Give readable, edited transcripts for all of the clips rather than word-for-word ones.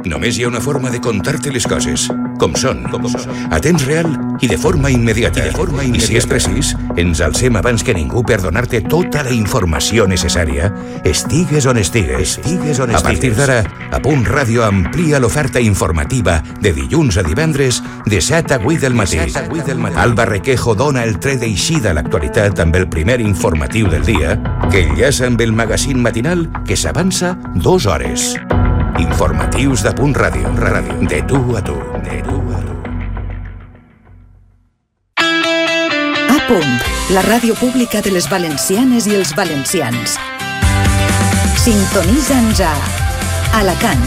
Només hi ha una forma de contar-te les coses, com són, a temps real i de forma immediata. I si és precís, ens alcem abans que ningú per donar-te tota la informació necessària, estigues on estigues. A partir d'ara, A Punt Ràdio amplia l'oferta informativa de dilluns a divendres de 7 a 8 del matí. Alba Requejo dona el tret d'eixida a l'actualitat amb el primer informatiu del dia, que enllaça amb el magazín matinal que s'avança 2 hores. Informatius de Punt Ràdio, de tu a tu. A Punt, la ràdio pública de les valencianes i els valencians. Sintonitza'ns a Alacant,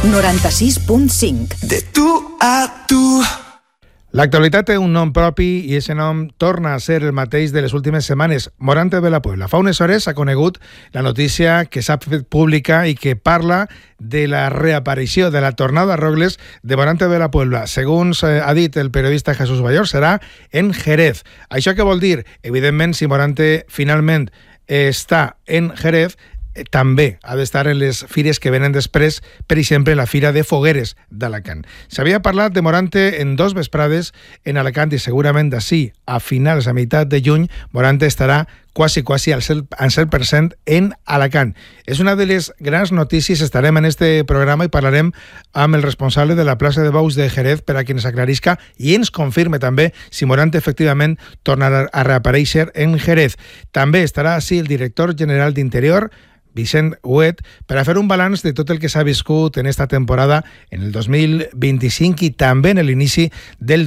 96.5. De tu a tu. L'actualitat té un nom propi i aquest nom torna a ser el mateix de les últimes setmanes. Morante de la Puebla. Fa unes hores s'ha conegut la notícia que s'ha fet pública i que parla de la reaparició, de la tornada a Rogles de Morante de la Puebla. Segons ha dit el periodista Jesús Ballor, serà en Jerez. Això què vol dir? Evidentment, si Morante finalment està en Jerez, també ha d'estar en les fires que venen després, per exemple, la Fira de Fogueres d'Alacant. S'havia parlat de Morante en 2 vesprades en Alacant i segurament d'ací a finals, a meitat de juny, Morante estarà quasi al 100% en Alacant. És una de les grans notícies. Estarem en este programa i parlarem amb el responsable de la plaça de Bous de Jerez per a que ens aclarisca i ens confirme també si Morante efectivament tornarà a reaparèixer en Jerez. També estarà així el director general d'Interior, Vicent Huet, per a fer un balanç de tot el que s'ha viscut en esta temporada en el 2025 i també en l'inici del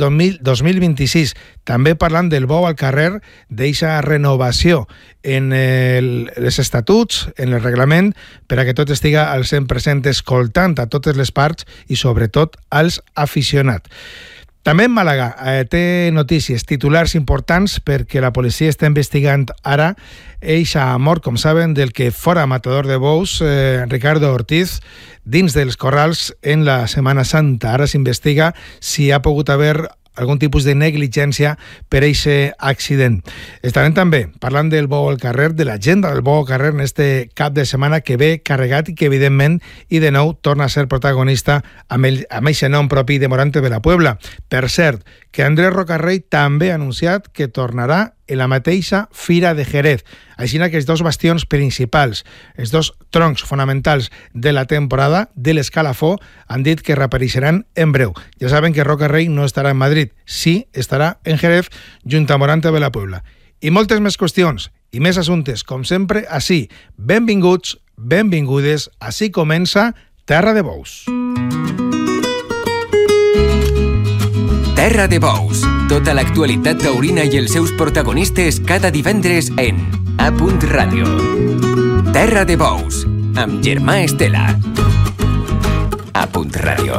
2026. També parlant del bou al carrer, d'eixa renovació en els estatuts, en el reglament, per a que tot estiga al 100% escoltant a totes les parts i sobretot als aficionats. També en Màlaga té notícies, titulars importants, perquè la policia està investigant ara eixa mort, com saben, del que fora matador de bous, Ricardo Ortiz, dins dels corrals en la Setmana Santa. Ara s'investiga si ha pogut haver algun tipus de negligència per aquest accident. Estarem també parlant del bou al carrer, de l'agenda del bou al carrer en este cap de setmana que ve carregat i que evidentment i de nou torna a ser protagonista amb aquest nom propi de Morante de la Puebla. Per cert, que Andrés Rocarrey també ha anunciat que tornarà en la mateixa Fira de Jerez. Així que els 2 bastions principals, els 2 troncs fonamentals de la temporada de l'escalafó han dit que reapareixeran en breu. Ja saben que Rocarrey no estarà en Madrid, sí estarà en Jerez junt a Morante de la Puebla. I moltes més qüestions i més assumptes, com sempre, així. Benvinguts, benvingudes, així comença Terra de Bous. Terra de Bous. Tota l'actualitat taurina i els seus protagonistes cada divendres en A Punt Ràdio. Terra de Bous, amb Germà Estela. A Punt Ràdio.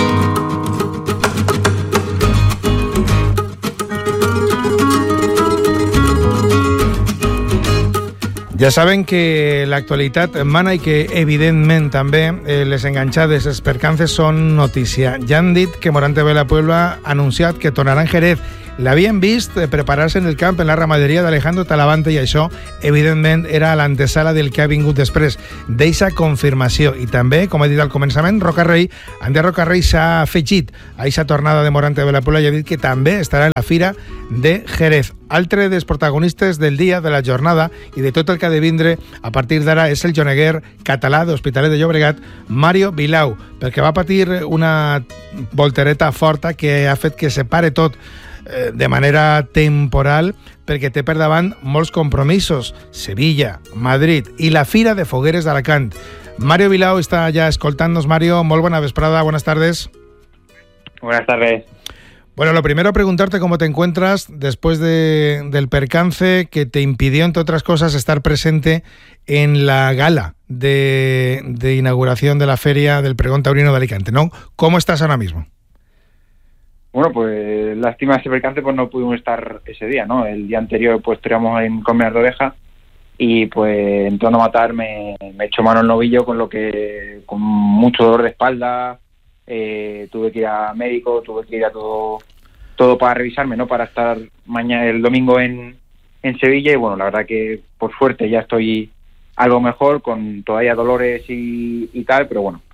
Ja saben que l'actualitat mana i que, evidentment, també les enganxades, els percances són notícia. Ja han dit que Morante de la Puebla ha anunciat que tornarà en Jerez. L'havien vist preparar-se en el camp en la ramaderia d'Alejandro Talavante i això, evidentment, era l'antesala del que ha vingut després d'eixa confirmació. I també, com he dit al començament, Andrés Rocarrey s'ha afegit a eixa tornada de Morante de la Puebla i ha dit que també estarà en la Fira de Jerez. Altre dels protagonistes del dia, de la jornada i de tot el que ha de vindre a partir d'ara és el joneguer català d'Hospitalet de Llobregat, Mario Vilau, perquè va patir una voltereta forta que ha fet que se pare tot de manera temporal perquè té per davant molts compromisos, Sevilla, Madrid i la Fira de Fogueres d'Alacant. Mario Vilau está ya escoltándonos. Mario, muy buena vesprada, buenas tardes. Buenas tardes. Bueno, lo primero, preguntarte cómo te encuentras después del percance que te impidió, entre otras cosas, estar presente en la gala de inauguración de la Feria del Pregón Taurino de Alicante, ¿no? ¿Cómo estás ahora mismo? Bueno, pues lástima ese percance, pues no pudimos estar ese día, ¿no? El día anterior pues teníamos en Colmenar de Oveja y pues entrando a matar me echó mano el novillo, con mucho dolor de espalda, tuve que ir a médico, tuve que ir a todo para revisarme, ¿no? Para estar el domingo en Sevilla y bueno, la verdad que por suerte ya estoy algo mejor, con todavía dolores y tal, pero bueno,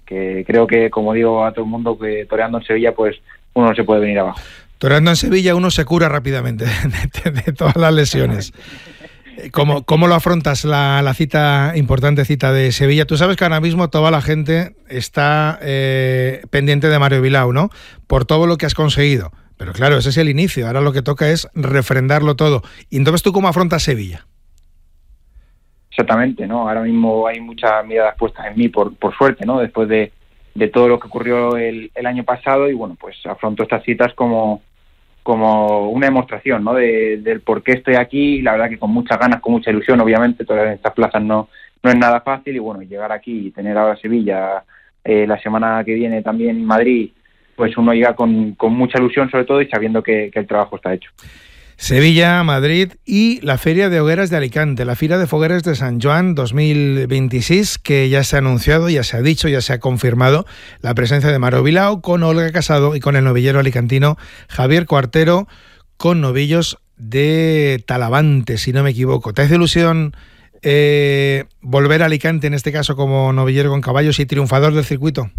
que creo que, como digo a todo el mundo, que toreando en Sevilla pues uno no se puede venir abajo. Toreando en Sevilla uno se cura rápidamente de todas las lesiones. ¿Cómo lo afrontas la importante cita de Sevilla? Tú sabes que ahora mismo toda la gente está pendiente de Mario Bilao, ¿no? Por todo lo que has conseguido. Pero claro, ese es el inicio. Ahora lo que toca es refrendarlo todo. ¿Y entonces tú cómo afrontas Sevilla? Exactamente, ¿no? Ahora mismo hay muchas miradas puestas en mí, por suerte, ¿no? Después de todo lo que ocurrió el año pasado, y bueno, pues afronto estas citas como una demostración, ¿no? Del por qué estoy aquí, y la verdad que con muchas ganas, con mucha ilusión, obviamente, todas estas plazas no es nada fácil, y bueno, llegar aquí y tener ahora Sevilla, la semana que viene también Madrid, pues uno llega con mucha ilusión sobre todo y sabiendo que el trabajo está hecho. Sevilla, Madrid y la Feria de Hogueras de Alicante, la Fira de Fogueres de Sant Joan 2026, que ya se ha anunciado, ya se ha dicho, ya se ha confirmado la presencia de Mario Bilao con Olga Casado y con el novillero alicantino Javier Cuartero, con novillos de Talavante, si no me equivoco. ¿Te hace ilusión volver a Alicante, en este caso como novillero con caballos y triunfador del circuito?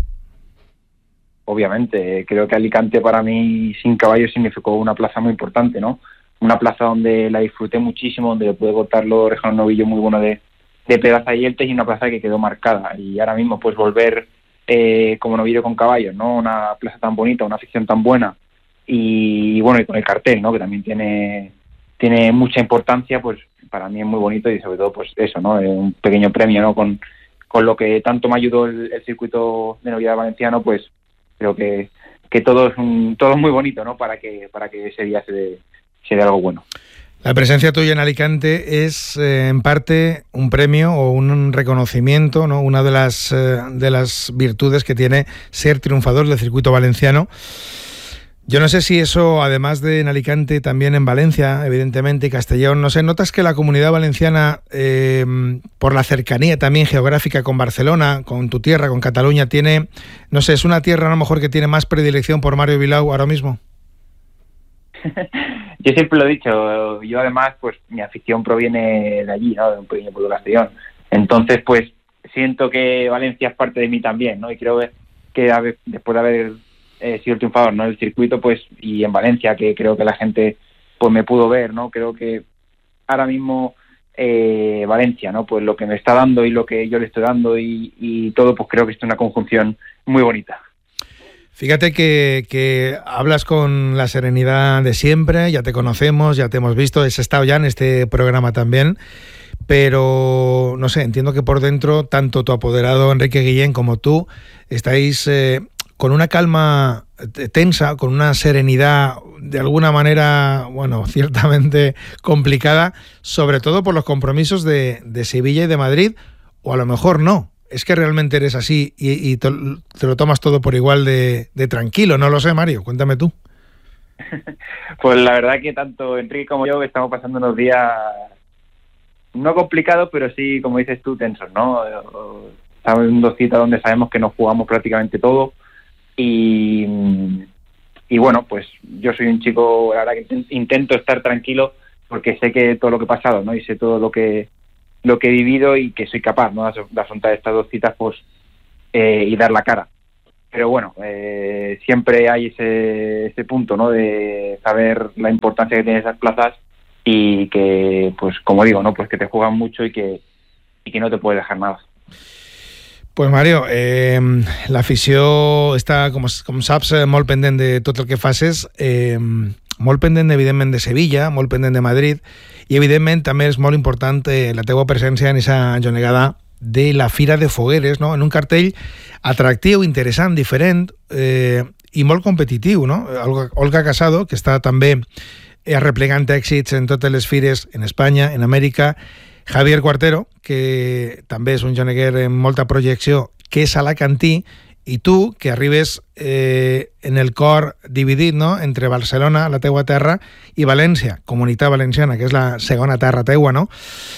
Obviamente, creo que Alicante para mí sin caballos significó una plaza muy importante, ¿no? Una plaza donde la disfruté muchísimo, donde le pude cortar los orejas a un novillo muy bueno de Pedaza y Eltes, y una plaza que quedó marcada. Y ahora mismo pues volver como novillo con caballos, ¿no? Una plaza tan bonita, una afición tan buena, y bueno, y con el cartel, ¿no? Que también tiene mucha importancia, pues para mí es muy bonito, y sobre todo pues eso, ¿no? Un pequeño premio, ¿no? Con lo que tanto me ayudó el circuito de novedad valenciano, pues creo que todo es muy bonito, ¿no? Para que ese día se dé algo bueno. La presencia tuya en Alicante es en parte un premio o un reconocimiento, ¿no? Una de las virtudes que tiene ser triunfador del circuito valenciano. Yo no sé si eso, además de en Alicante, también en Valencia, evidentemente, y Castellón, no sé, ¿notas que la comunidad valenciana, por la cercanía también geográfica con Barcelona, con tu tierra, con Cataluña, tiene, no sé, es una tierra a lo mejor que tiene más predilección por Mario Bilao ahora mismo? Yo siempre lo he dicho, yo además, pues mi afición proviene de allí, ¿no? De un pequeño pueblo de Castellón. Entonces, pues siento que Valencia es parte de mí también, ¿no? Y creo que después de haber sido el triunfador, ¿no? El circuito, pues, y en Valencia, que creo que la gente pues me pudo ver, ¿no? Creo que ahora mismo Valencia, ¿no? Pues lo que me está dando y lo que yo le estoy dando y todo, pues creo que es una conjunción muy bonita. Fíjate que hablas con la serenidad de siempre, ya te conocemos, ya te hemos visto, has estado ya en este programa también, pero no sé, entiendo que por dentro tanto tu apoderado Enrique Guillén como tú estáis con una calma tensa, con una serenidad de alguna manera, bueno, ciertamente complicada, sobre todo por los compromisos de Sevilla y de Madrid, o a lo mejor no. Es que realmente eres así y te lo tomas todo por igual de tranquilo. No lo sé, Mario, cuéntame tú. Pues la verdad que tanto Enrique como yo estamos pasando unos días no complicados, pero sí, como dices tú, tensos, ¿no? Estamos en dos citas donde sabemos que nos jugamos prácticamente todo y bueno, pues yo soy un chico, la verdad que intento estar tranquilo porque sé que todo lo que he pasado, ¿no? Y sé todo lo que he vivido y que soy capaz, ¿no? De afrontar estas dos citas, pues, y dar la cara. Pero bueno, siempre hay ese punto, ¿no? De saber la importancia que tienen esas plazas y que, pues, como digo, ¿no? Pues que te juegan mucho y que no te puedes dejar nada. Pues Mario, la afició està, com saps, molt pendent de tot el que facis, molt pendent, evidentment, de Sevilla, molt pendent de Madrid, i, evidentment, també és molt important la teua presència en aquesta jonegada de la Fira de Fogueres, no? En un cartell atractiu, interessant, diferent i molt competitiu, no? Olga Casado, que està també arreplegant èxits en totes les fires en Espanya, en Amèrica, Javier Cuartero, que també és un joneguer amb molta projecció, que és alacantí, i tu, que arribes en el cor dividit, no?, entre Barcelona, la teua terra, i València, Comunitat Valenciana, que és la segona terra teua, no?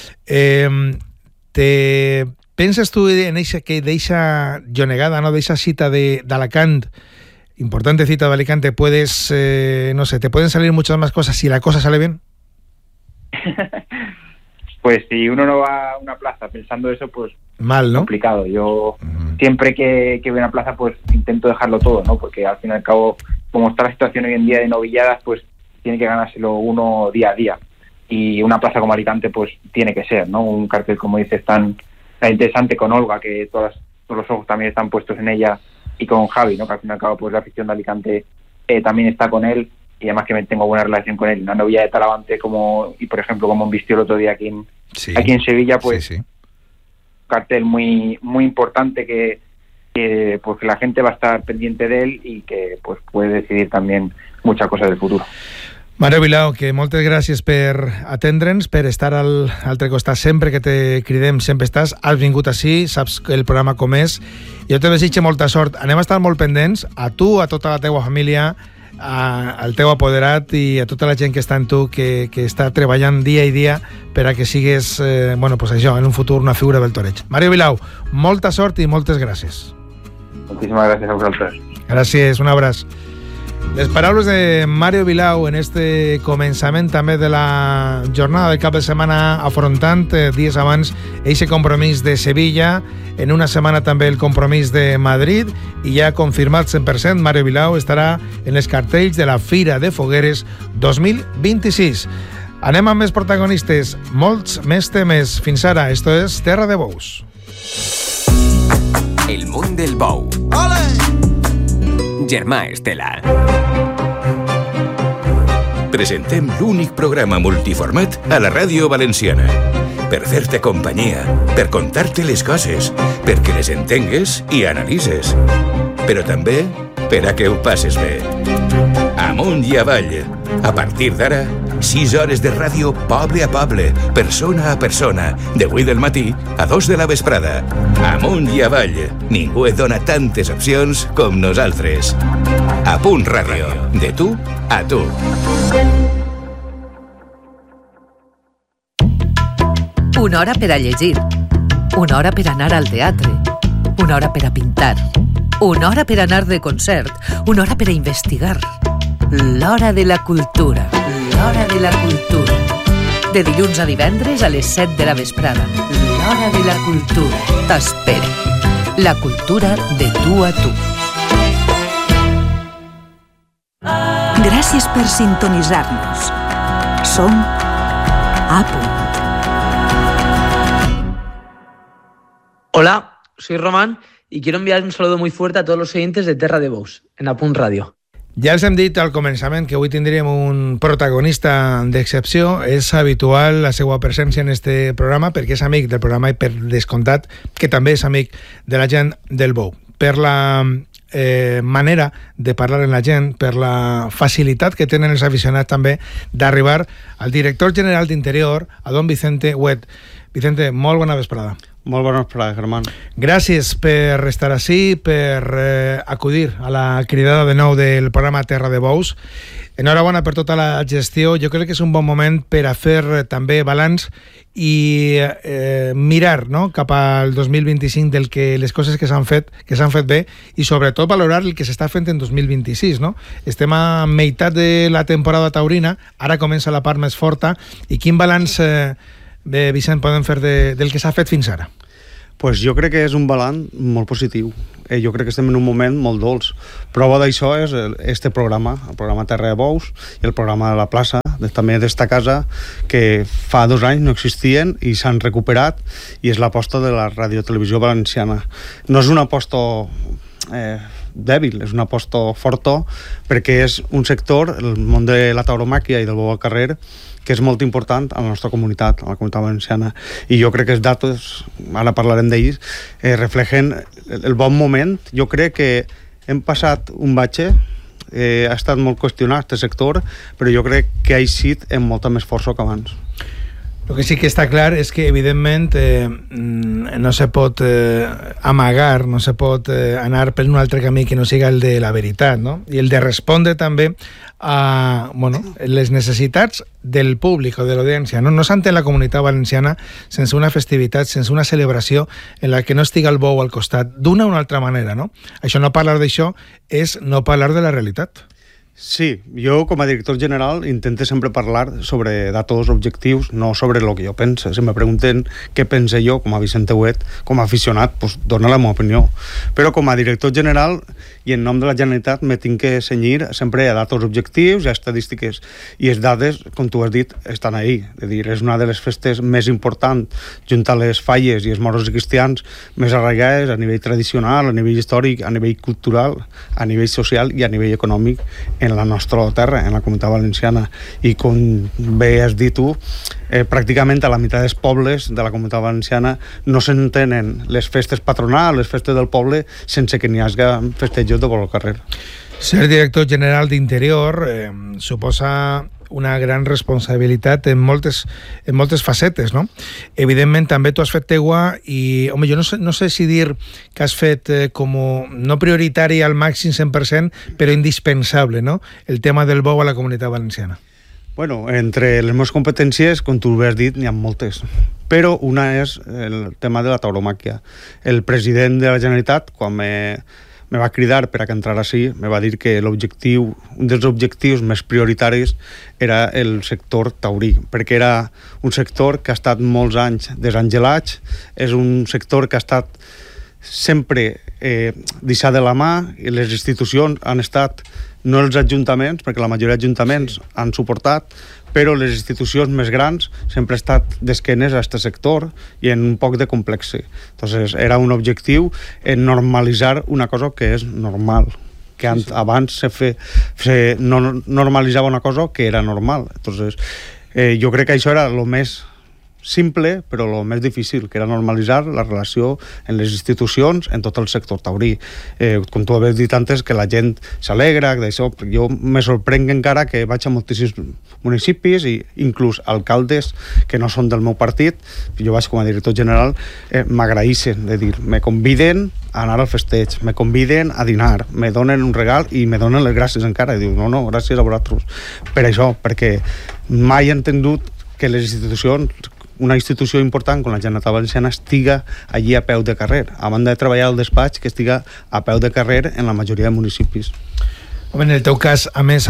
Penses tu en eixa jonegada, no?, d'eixa cita d'Alacant, importante cita de Alicante, puedes, no sé, te pueden salir muchas más cosas si la cosa sale bien? pues si uno no va a una plaza pensando eso, pues mal, ¿no? Complicado. Yo siempre que voy a una plaza, pues intento dejarlo todo, ¿no? Porque al fin y al cabo, como está la situación hoy en día de novilladas, pues tiene que ganárselo uno día a día. Y una plaza como Alicante, pues tiene que ser, ¿no? Un cartel, como dices, tan interesante, con Olga, que todos los ojos también están puestos en ella, y con Javi, ¿no? Que al fin y al cabo, pues la afición de Alicante también está con él, y además que tengo buena relación con él. Una novilla de Talavante, y por ejemplo, como vistió el otro día aquí en Sevilla, pues un cartel muy muy importante que pues que la gente va a estar pendiente de él y que pues puede decidir también muchas cosas del futuro. Mario Vilau, que moltes gràcies per atendre'ns, per estar al altre costat sempre que te cridem, sempre estàs, has vingut així, saps el programa com és. Jo te desitjo molta sort. Anem a estar molt pendents, a tu, a tota la teua família, al teu apoderat i a tota la gent que està en tu, que està treballant dia i dia per a que sigues, bueno, pues això, en un futur una figura del toreig. Mario Vilau, molta sort i moltes gràcies. Moltíssimes gràcies a vosaltres. Gràcies, un abraç. Les paraules de Mario Vilau en este començament també de la jornada del cap de setmana, afrontant dies abans eixe compromís de Sevilla, en una setmana també el compromís de Madrid, i ja confirmat 100%, Mario Vilau estarà en els cartells de la Fira de Fogueres 2026. Anem amb més protagonistes, molts més temes. Fins ara, esto es Terra de Bous. El món del bou. Germà Estela. Presentem l'únic programa multiformat a la ràdio valenciana. Per fer-te companyia, per contar-te les coses, perquè les entengues i analitzes. Però també per a que ho passes bé. Amunt i avall. A partir d'ara, 6 hores de ràdio poble a poble, persona a persona, de 8 del matí a 2 de la vesprada. Amunt i avall. Ningú et dona tantes opcions com nosaltres. A Punt Ràdio. De tu a tu. Una hora per a llegir. Una hora per anar al teatre. Una hora per a pintar. Una hora per anar de concert. Una hora per a investigar. L'hora de la cultura. L'hora de la cultura. De dilluns a divendres a les 7 de la vesprada. L'hora de la cultura. T'espera. La cultura de tu a tu. Gràcies per sintonitzar-nos. Som A Punt. Hola, soy Román y quiero enviar un saludo muy fuerte a todos los oyentes de Terra de Bous, en A Punt Radio. Ja els hem dit al començament que avui tindríem un protagonista d'excepció. És habitual la seva presència en este programa perquè és amic del programa i per descomptat que també és amic de la gent del Bou. Per la manera de parlar amb la gent, per la facilitat que tenen els aficionats també d'arribar al director general d'Interior, a don Vicente Huet. Vicente, molt bona vesprada. Molt bona vesprada, Germán. Gràcies per estar així, per acudir a la cridada de nou del programa Terra de Bous. Enhorabona per tota la gestió. Jo crec que és un bon moment per a fer també balanç i mirar, no?, cap al 2025 del que les coses que s'han fet bé i sobretot valorar el que s'està fent en 2026, no? Estem a meitat de la temporada taurina, ara comença la part més forta, i quin balanç Vicent, podem fer del que s'ha fet fins ara? Pues jo crec que és un balanç molt positiu. Jo crec que estem en un moment molt dolç. Prova d'això és este programa, el programa Terra de Bous i el programa de la plaça, també d'esta casa, que fa 2 anys no existien i s'han recuperat, i és l'aposta de la radiotelevisió valenciana. No és una aposta dèbil, és una aposta forta, perquè és un sector, el món de la tauromàquia i del bou al carrer, que és molt important a la nostra comunitat, a la comunitat valenciana. I jo crec que els datos, ara parlarem d'ells, reflegen el bon moment. Jo crec que hem passat un batxe, ha estat molt qüestionat aquest sector, però jo crec que ha eixit amb molta més força que abans. El que sí que està clar és que, evidentment, no se pot amagar, no se pot anar per un altre camí que no siga el de la veritat, no? I el de respondre també a les necessitats del públic o de l'audiència. No s'entén la comunitat valenciana sense una festivitat, sense una celebració en la que no estiga el bou al costat, d'una o una altra manera, no? Això, no parlar d'això és no parlar de la realitat. Sí, jo com a director general intento sempre parlar sobre datos objectius, no sobre el que jo penso. Si me pregunten què pense jo com a Vicente Huet, com a aficionat, pues dono la meva opinió. Però com a director general i en nom de la Generalitat me tinc que cenyir sempre a datos objectius i a estadístiques. I les dades, com tu has dit, estan ahí. És a dir, és una de les festes més importants, junt a les falles i els moros i cristians, més arraigades a nivell tradicional, a nivell històric, a nivell cultural, a nivell social i a nivell econòmic en la nostra terra, en la Comunitat Valenciana. I com bé has dit tu, pràcticament a la meitat dels pobles de la Comunitat Valenciana no s'entenen les festes patronals, les festes del poble, sense que n'hi hagi festejos de vol al carrer. Ser director general d'Interior suposa una gran responsabilitat en moltes facetes, no? Evidentment, també tu has fet teua i, home, jo no sé si dir que has fet com no prioritari al màxim 100%, però indispensable, no? El tema del bou a la Comunitat Valenciana. Bueno, entre les meves competències, com tu has dit, n'hi ha moltes. Però una és el tema de la tauromàquia. El president de la Generalitat, quan me va cridar per a que entrara així, me va dir que un dels objectius més prioritaris era el sector taurí, perquè era un sector que ha estat molts anys desangelats, és un sector que ha estat sempre deixat de la mà, i les institucions han estat, no els ajuntaments, perquè la majoria d'ajuntaments han suportat, però les institucions més grans sempre han estat d'esquenes a aquest sector i en un poc de complexe. Entonces, era un objectiu en normalitzar una cosa que és normal, que abans se normalitzava una cosa que era normal. Entonces, jo crec que això era el més simple, però el més difícil, que era normalitzar la relació en les institucions, en tot el sector taurí. Com tu havies dit antes, que la gent s'alegra d'això. Jo me sorprenc encara que vaig a moltíssims municipis i inclús alcaldes que no són del meu partit, jo vaig com a director general, m'agraïssen, de dir, me conviden a anar al festeig, me conviden a dinar, me donen un regal i me donen les gràcies encara. I diu, no, gràcies a vosaltres. Per això, perquè mai he entengut que les institucions, una institució important com la Generalitat Valenciana, estiga allí a peu de carrer, a banda de treballar al despatx, que estiga a peu de carrer en la majoria de municipis. Home, en el teu cas, a més,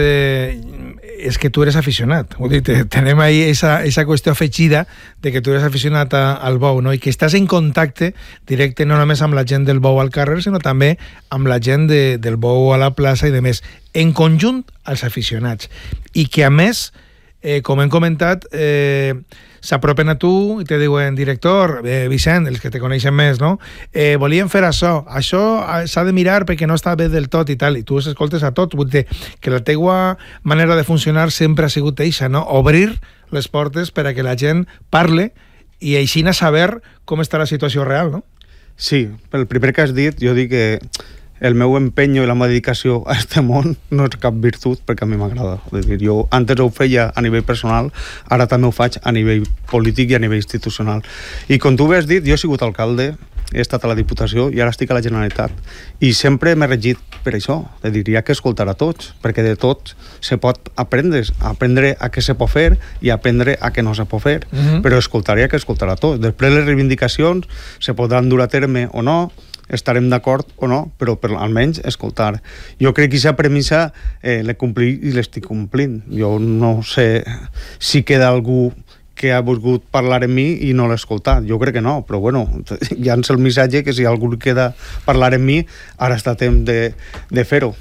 és que tu eres aficionat. Vull dir, tenem ahí esa qüestió afegida de que tu eres aficionat al bou, no? I que estàs en contacte directe no només amb la gent del bou al carrer, sinó també amb la gent del bou a la plaça i de més. En conjunt, als aficionats. I que, a més, com hem comentat, s'apropen a tu i te diuen, director, Vicent, els que te coneixen més, no? Volien fer això s'ha de mirar perquè no està bé del tot i tal, i tu escoltes a tot. Vull dir que la teua manera de funcionar sempre ha sigut eixa, no? Obrir les portes per a que la gent parle i així a saber com està la situació real, no? Sí, pel primer que has dit, jo dic que el meu empenyo i la meva dedicació a aquest món no és cap virtut, perquè a mi m'agrada. És dir, jo antes ho feia a nivell personal, ara també ho faig a nivell polític i a nivell institucional. I com tu has dit, jo he sigut alcalde, he estat a la Diputació i ara estic a la Generalitat. I sempre m'he regit per això. És dir, hi ha que escoltar a tots, perquè de tots se pot aprendre a què se pot fer i aprendre a què no se pot fer. Però escoltar hi ha que escoltar a tots. Després les reivindicacions se podran dur a terme o no, estarem d'acord o no, però almenys escoltar. Jo crec que aquesta premissa l'he complit i l'estic complint. Jo no sé si queda algú que ha volgut parlar amb mi i no l'ha escoltat. Jo crec que no, però bueno, llança el missatge que si algú queda parlar amb mi, ara està temps de fer-ho.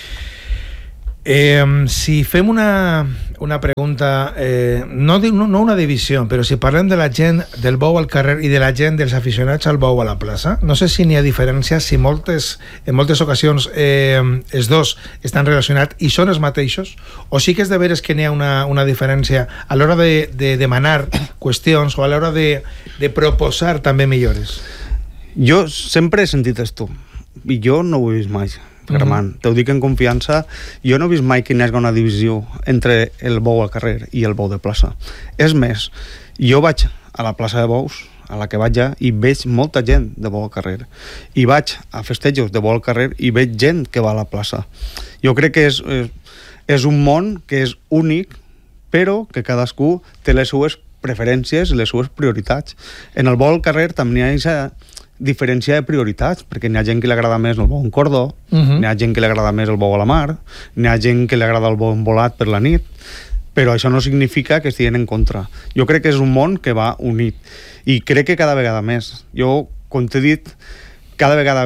Si fem una pregunta, no una divisió, però si parlem de la gent del bou al carrer i de la gent dels aficionats al bou a la plaça, no sé si n'hi ha diferència, si en moltes ocasions els dos estan relacionats i són els mateixos, o sí que és de veres que n'hi ha una diferència a l'hora de demanar qüestions o a l'hora de proposar també millores. Jo sempre he sentit esto i jo no ho he vist mai. Germán, t'ho dic en confiança, jo no he vist mai que hi hagi una divisió entre el bou al carrer i el bou de plaça. És més, jo vaig a la plaça de bous, a la que vaig ja, i veig molta gent de bou al carrer. I vaig a festejos de bou al carrer i veig gent que va a la plaça. Jo crec que és un món que és únic, però que cadascú té les seues preferències i les seues prioritats. En el bou al carrer també hi ha diferència de prioritats, perquè n'hi ha gent que li agrada més el bou en cordó, n'hi ha gent que li agrada més el bou a la mar, n'hi ha gent que li agrada el bou envolat per la nit, però això no significa que estiguin en contra. Jo crec que és un món que va unit, i crec que cada vegada més. Jo, com t'he dit, cada vegada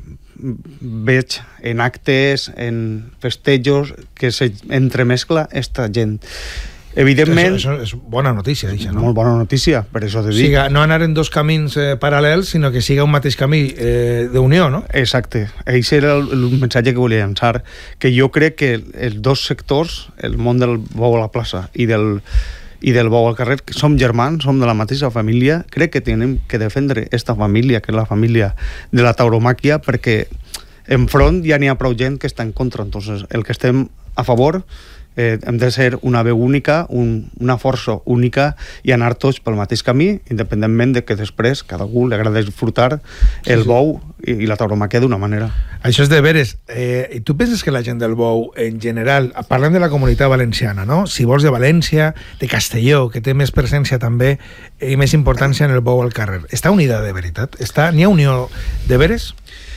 veig en actes, en festejos, que s'entremescla esta gent. Evidentment... Això és bona notícia, això, no? Molt bona notícia, per això t'he dit. Siga, no anar en dos camins paral·lels, sinó que siga un mateix camí d'unió, no? Exacte. Això era el missatge que volia llançar, que jo crec que els dos sectors, el món del bou a la plaça i del bou al carrer, que som germans, som de la mateixa família, crec que tenim que defendre esta família, que és la família de la tauromàquia, perquè enfront ja n'hi ha prou gent que està en contra. Entonces, el que estem a favor hem de ser una veu única, una força única i anar tots pel mateix camí, independentment de que després cada algú li agrada disfrutar el bou i la tauromàquia d'una manera. Això és de veres. I tu penses que la gent del bou, en general, parlem de la comunitat valenciana, no? Si vols de València, de Castelló, que té més presència també i més importància en el bou al carrer, està unida de veritat? N'hi ha unió de veres?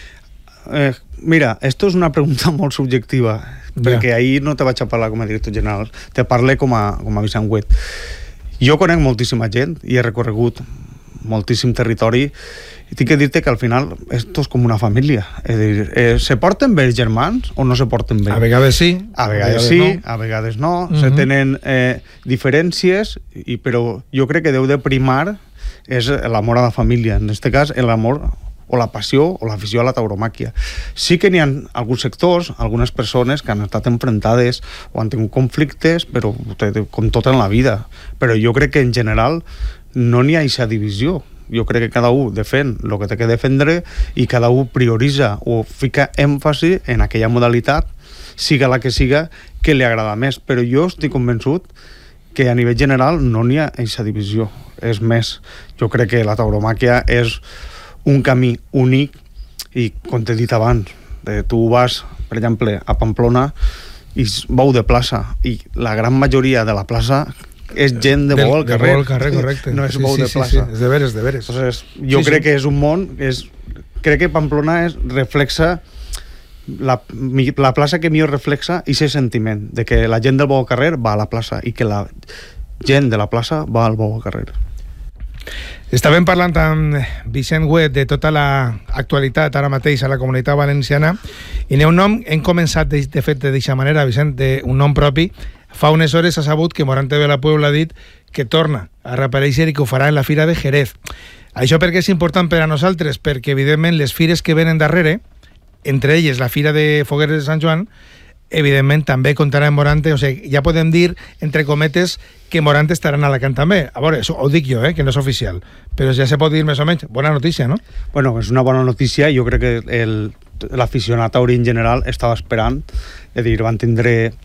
Mira, esto és una pregunta molt subjectiva, perquè ahir no te vaig a parlar com a director general, te parlé com a Vicent Huet. Jo conec moltíssima gent i he recorregut moltíssim territori i tinc que dir-te que al final esto és com una família. És dir, se porten bé els germans o no se porten bé? A vegades sí, a vegades sí, no. A vegades no. Se tenen diferències, però jo crec que deu de primar és l'amor a la família, en aquest cas l'amor o la passió o l'afició a la tauromàquia. Sí que n'hi ha alguns sectors, algunes persones que han estat enfrontades o han tingut conflictes, però com tot en la vida. Però jo crec que en general no n'hi ha aquesta divisió. Jo crec que cada un defèn el que té que defendre i cada un prioritza o fica èmfasi en aquella modalitat, siga la que siga, que li agrada més. Però jo estic convençut que a nivell general no n'hi ha aquesta divisió. És més, jo crec que la tauromàquia és un camí únic i, com t'he dit abans, tu vas, per exemple, a Pamplona i bou de plaça i la gran majoria de la plaça és gent de bou al carrer. De bou al carrer, correcte. No és bou de plaça. Sí, és de veres, de veres. Entonces, jo crec que és un món... Crec que Pamplona reflexa la plaça que millor reflexa aquest sentiment de que la gent del bou al carrer va a la plaça i que la gent de la plaça va al bou al carrer. Estàvem parlant amb Vicent Huet de tota l'actualitat ara mateix a la comunitat valenciana i n'hi ha un nom, hem començat de fet d'aquesta manera, Vicent, un nom propi. Fa unes hores ha sabut que Morante de la Puebla ha dit que torna a reaparèixer i que ho farà en la Fira de Jerez. Això perquè és important per a nosaltres, perquè evidentment les fires que venen darrere, entre elles la Fira de Fogueres de Sant Joan, evidentment també comptarà en Morante, o sigui, ja podem dir, entre cometes, que Morante estarà en Alacant també. A veure, això ho dic jo, que no és oficial, però ja se pot dir més o menys. Bona notícia, no? Bueno, és una bona notícia, jo crec que l'aficionat tauri en general estava esperant, és a dir, van tindre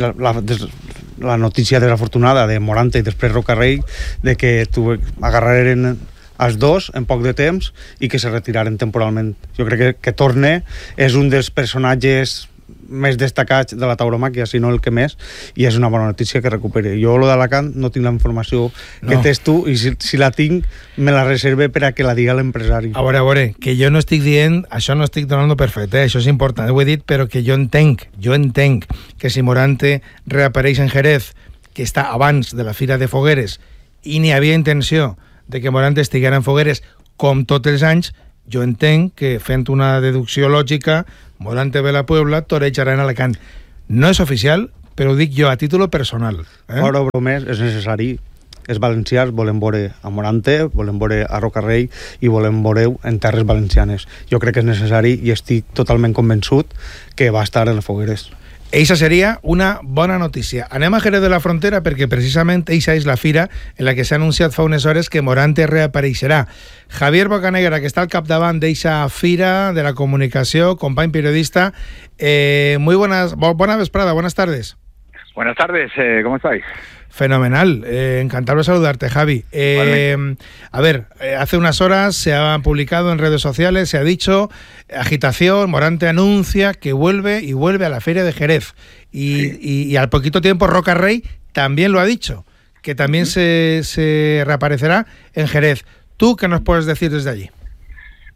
la notícia desafortunada de Morante i després Rocarrey, de que agarraren els dos en poc de temps i que se retiraren temporalment. Jo crec que Torne és un dels personatges més destacats de la tauromàquia, si no el que més, i és una bona notícia que recuperi. Jo, lo d'Alacant, no tinc la informació que tens tu, i si la tinc, me la reserve per a que la diga l'empresari. A veure, que jo no estic dient, això no estic donant per fet, això és important, ho he dit, però que jo entenc que si Morante reapareix en Jerez, que està abans de la Fira de Fogueres, i n'hi havia intenció de que Morante estiguera en Fogueres com tots els anys, jo entenc que fent una deducció lògica Morante ve la Puebla, torejarà en Alacant. No és oficial, però ho dic jo a títol personal. Fora bromes, és necessari. Els valencians volem veure a Morante, volem veure a Rocarrey i volem veure en terres valencianes. Jo crec que és necessari i estic totalment convençut que va estar en les Fogueres. Eixa seria una bona notícia. Anem a Jerez de la Frontera perquè precisament eixa és la fira en la que s'ha anunciat fa unes hores que Morante reapareixerà. Javier Bocanegra, que està al capdavant d'eixa fira de la comunicació, company periodista. Muy buena vesprada, buenas tardes. Buenas tardes, ¿cómo estáis? Fenomenal, encantado de saludarte, Javi. A ver, hace unas horas se ha publicado en redes sociales, se ha dicho, agitación, Morante anuncia que vuelve a la Feria de Jerez. Y al poquito tiempo Rocarrey también lo ha dicho, que también se reaparecerá en Jerez. ¿Tú qué nos puedes decir desde allí?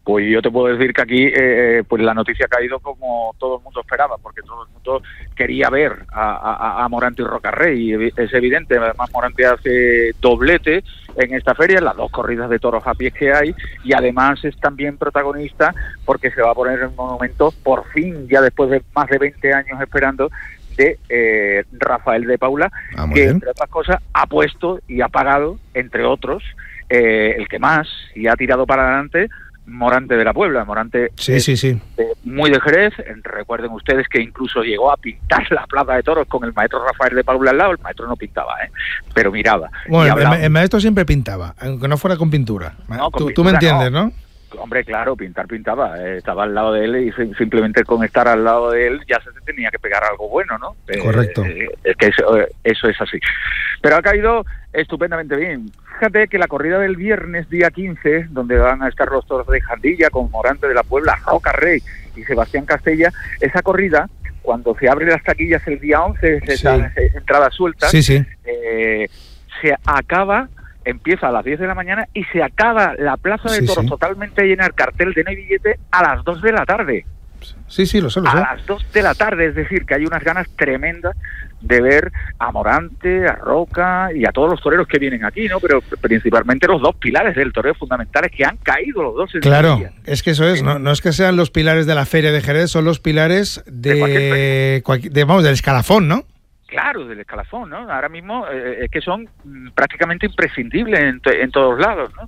Pues yo te puedo decir que aquí pues la noticia ha caído como todo el mundo esperaba, porque todo el mundo quería ver a Morante y Rocarrey, y es evidente. Además, Morante hace doblete en esta feria, en las 2 corridas de toros a pies que hay, y además es también protagonista porque se va a poner el monumento, por fin, ya después de más de 20 años esperando, de Rafael de Paula, que bien. Entre otras cosas ha puesto y ha pagado, entre otros, el que más, y ha tirado para adelante, Morante de la Puebla. Morante sí. Muy de Jerez. Recuerden ustedes que incluso llegó a pintar la plaza de toros con el maestro Rafael de Paula al lado. El maestro no pintaba, pero miraba. Bueno, el maestro siempre pintaba, aunque no fuera con pintura. No, con tú pintura, me entiendes, ¿no? Hombre, claro, pintaba. Estaba al lado de él y simplemente con estar al lado de él ya se tenía que pegar algo bueno, ¿no? Correcto. Es que eso es así. Pero ha caído estupendamente bien. Fíjate que la corrida del viernes, día 15, donde van a estar los toros de Jandilla con Morante de la Puebla, Rocarrey y Sebastián Castella, esa corrida, cuando se abren las taquillas el día 11, esas entradas sueltas, se acaba... Empieza a las 10 de la mañana y se acaba la plaza de toros totalmente llena, el cartel de no hay billete, a las 2 de la tarde. Sí, lo sé. A las 2 de la tarde, es decir, que hay unas ganas tremendas de ver a Morante, a Roca y a todos los toreros que vienen aquí, ¿no? Pero principalmente los 2 pilares del toreo fundamentales que han caído los dos en Claro, Sevilla. es que eso es, no es que sean los pilares de la Feria de Jerez, son los pilares del escalafón, ¿no? Claro, del escalafón, ¿no? Ahora mismo es que son prácticamente imprescindibles en todos lados, ¿no?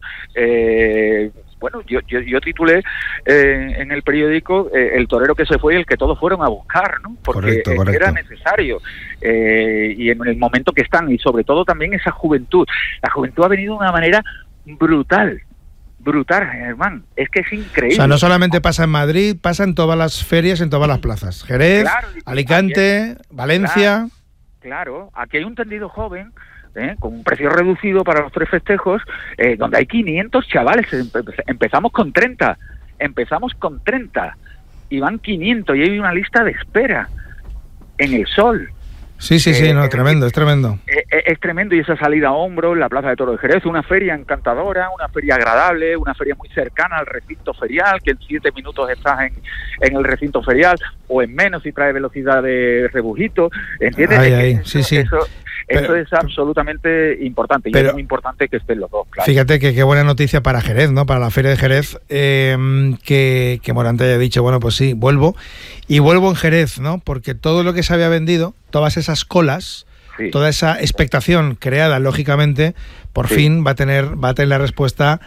Bueno, yo titulé en el periódico el torero que se fue y el que todos fueron a buscar, ¿no? Porque correcto. Era necesario. Y en el momento que están, y sobre todo también esa juventud. La juventud ha venido de una manera brutal, Germán. Es que es increíble. O sea, no solamente pasa en Madrid, pasa en todas las ferias, en todas las plazas. Jerez, Alicante, Valencia... Claro, aquí hay un tendido joven, con un precio reducido para los 3 festejos, donde hay 500 chavales. Empezamos con 30, y van 500, y hay una lista de espera en el sol. Sí, no, tremendo, es tremendo. Es tremendo, y esa salida a hombro en la Plaza de Toros de Jerez, una feria encantadora, una feria agradable, una feria muy cercana al recinto ferial, que en 7 minutos estás en el recinto ferial, o en menos si trae velocidad de rebujito, ¿entiendes? Eso es absolutamente importante, y es muy importante que estén los dos, claro. Fíjate que qué buena noticia para Jerez, ¿no? Para la Feria de Jerez, que Morante haya dicho, bueno, pues sí, vuelvo en Jerez, ¿no? Porque todo lo que se había vendido, todas esas colas, toda esa expectación creada, lógicamente, por fin va a tener la respuesta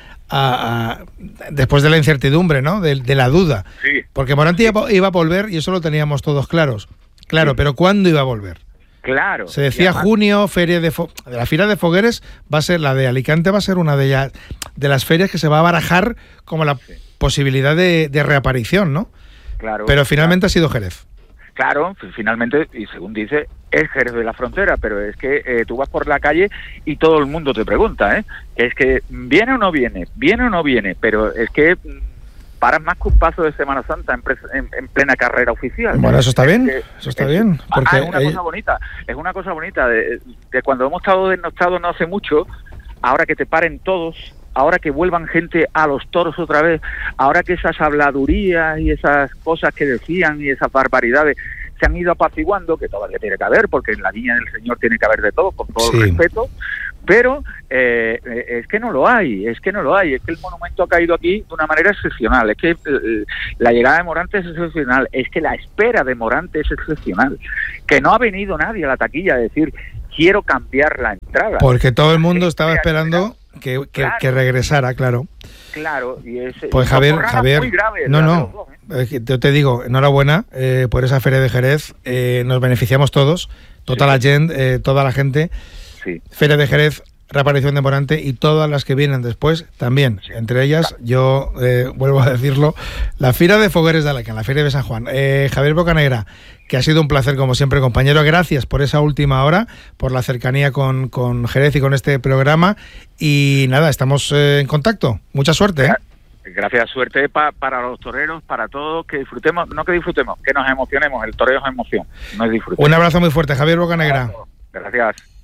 después de la incertidumbre, ¿no? De la duda. Porque Morante iba a volver, y eso lo teníamos todos claro, pero ¿cuándo iba a volver? Claro. Se decía junio, feria de la Fira de Fogueres, va a ser la de Alicante, va a ser una de las ferias que se va a barajar como la posibilidad de reaparición, ¿no? Claro. Pero finalmente ha sido Jerez. Claro, finalmente, y según dice, es Jerez de la Frontera, pero es que tú vas por la calle y todo el mundo te pregunta, que es que ¿viene o no viene? Pero es que paras más que un paso de Semana Santa en plena carrera oficial. Bueno, eso está bien, bien. Porque es una cosa bonita de cuando hemos estado desnostados no hace mucho, ahora que te paren todos, ahora que vuelvan gente a los toros otra vez, ahora que esas habladurías y esas cosas que decían y esas barbaridades se han ido apaciguando, que todavía tiene que haber, porque en la viña del Señor tiene que haber de todo, con todo el respeto, pero es que no lo hay, es que el monumento ha caído aquí de una manera excepcional, es que la llegada de Morante es excepcional, es que la espera de Morante es excepcional, que no ha venido nadie a la taquilla a decir, quiero cambiar la entrada. Porque todo el mundo estaba esperando que regresara, claro. Claro, y es pues Javier, muy grave, yo te digo, enhorabuena por esa Feria de Jerez, nos beneficiamos todos, toda la gente, Feria de Jerez, reaparición de Morante y todas las que vienen después también, entre ellas, yo vuelvo a decirlo, la Fira de Fogueres de Alicante, la Feria de San Juan. Javier Bocanegra, que ha sido un placer como siempre, compañero, gracias por esa última hora, por la cercanía con Jerez y con este programa, y nada, estamos en contacto, mucha suerte. Gracias, suerte para los toreros, para todos, que disfrutemos, que nos emocionemos, el toreo es emoción, no es disfrute. Un abrazo muy fuerte, Javier Bocanegra. Gracias.